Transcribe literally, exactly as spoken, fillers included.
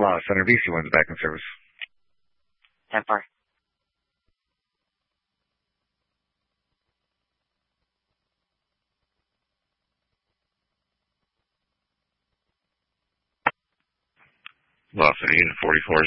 Law Center, B C one's back in service. ten four. Law Center, Unit forty-four.